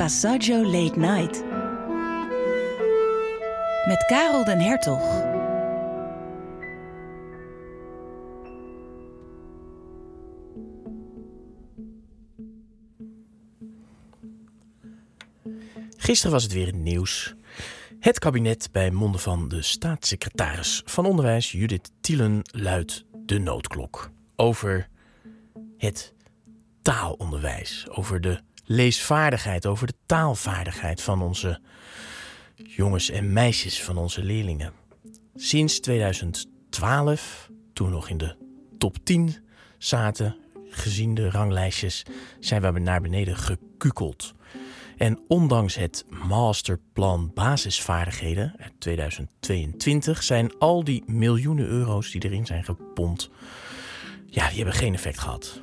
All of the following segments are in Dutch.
Passaggio Late Night. Met Karel den Hertog. Gisteren was het weer in het nieuws. Het kabinet bij monden van de staatssecretaris van Onderwijs Judith Thielen luidt de noodklok. Over het taalonderwijs, over de leesvaardigheid, over de taalvaardigheid van onze jongens en meisjes, van onze leerlingen. Sinds 2012, toen we nog in de top 10 zaten, gezien de ranglijstjes, zijn we naar beneden gekukeld. En ondanks het masterplan basisvaardigheden uit 2022 zijn al die miljoenen euro's die erin zijn gepompt, die hebben geen effect gehad.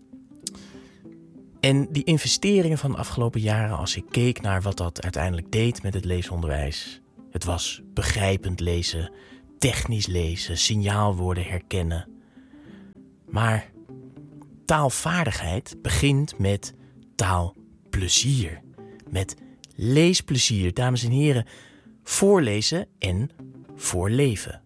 En die investeringen van de afgelopen jaren, als ik keek naar wat dat uiteindelijk deed met het leesonderwijs, het was begrijpend lezen, technisch lezen, signaalwoorden herkennen. Maar taalvaardigheid begint met taalplezier. Met leesplezier, dames en heren. Voorlezen en voorleven.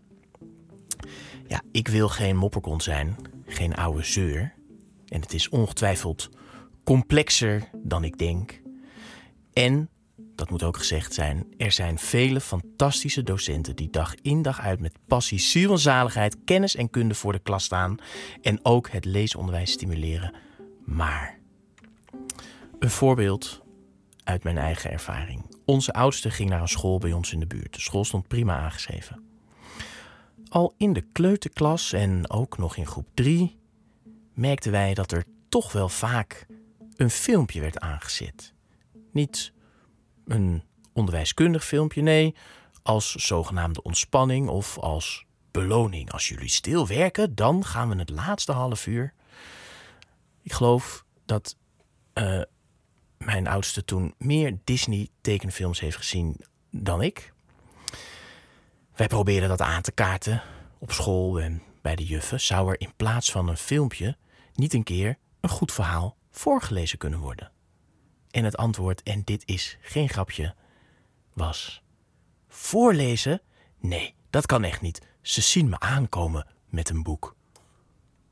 Ja, ik wil geen mopperkont zijn, geen oude zeur. En het is ongetwijfeld complexer dan ik denk. En, dat moet ook gezegd zijn, er zijn vele fantastische docenten die dag in dag uit met passie, ziel en zaligheid, kennis en kunde voor de klas staan en ook het leesonderwijs stimuleren. Maar een voorbeeld uit mijn eigen ervaring. Onze oudste ging naar een school bij ons in de buurt. De school stond prima aangeschreven. Al in de kleuterklas en ook nog in groep 3 merkten wij dat er toch wel vaak een filmpje werd aangezet. Niet een onderwijskundig filmpje, nee, als zogenaamde ontspanning of als beloning. Als jullie stil werken, dan gaan we het laatste half uur. Ik geloof dat mijn oudste toen meer Disney-tekenfilms heeft gezien dan ik. Wij probeerden dat aan te kaarten op school en bij de juffen. Zou er in plaats van een filmpje niet een keer een goed verhaal voorgelezen kunnen worden? En het antwoord, en dit is geen grapje, was: voorlezen? Nee, dat kan echt niet. Ze zien me aankomen met een boek.